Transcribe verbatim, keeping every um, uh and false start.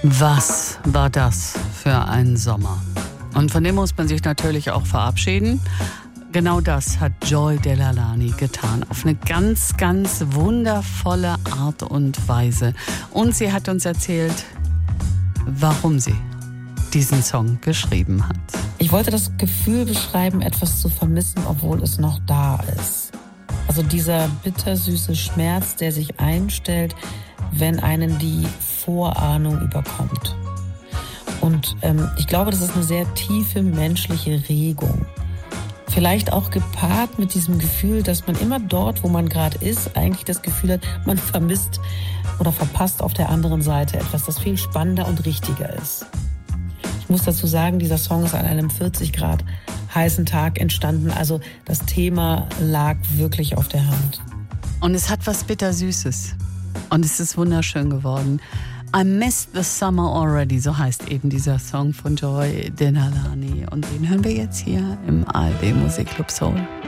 Was war das für ein Sommer? Und von dem muss man sich natürlich auch verabschieden. Genau das hat Joy Delalani getan. Auf eine ganz, ganz wundervolle Art und Weise. Und sie hat uns erzählt, warum sie diesen Song geschrieben hat. Ich wollte das Gefühl beschreiben, etwas zu vermissen, obwohl es noch da ist. Also dieser bittersüße Schmerz, der sich einstellt, wenn einen die Vorahnung überkommt. Und ähm, ich glaube, das ist eine sehr tiefe menschliche Regung. Vielleicht auch gepaart mit diesem Gefühl, dass man immer dort, wo man gerade ist, eigentlich das Gefühl hat, man vermisst oder verpasst auf der anderen Seite etwas, das viel spannender und richtiger ist. Ich muss dazu sagen, dieser Song ist an einem vierzig Grad heißen Tag entstanden. Also das Thema lag wirklich auf der Hand. Und es hat was Bittersüßes. Und es ist wunderschön geworden. I Missed the Summer Already, so heißt eben dieser Song von Joy Delalani. Und den hören wir jetzt hier im A R D Musikclub Soul.